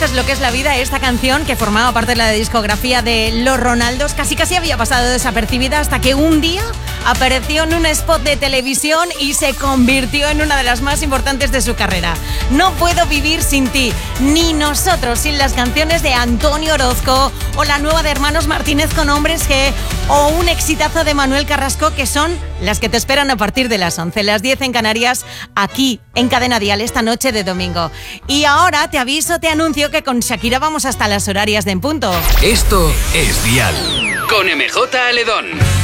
Cosas, lo que es la vida, esta canción que formaba parte de la discografía de Los Ronaldos casi había pasado desapercibida hasta que un día apareció en un spot de televisión y se convirtió en una de las más importantes de su carrera. No puedo vivir sin ti, ni nosotros sin las canciones de Antonio Orozco o la nueva de Hermanos Martínez con Hombres G o un exitazo de Manuel Carrasco, que son las que te esperan a partir de las 11, las 10 en Canarias, aquí en Cadena Dial esta noche de domingo. Y ahora te aviso, te anuncio que con Shakira vamos hasta las horarias de En Punto. Esto es Dial con MJ Aledón.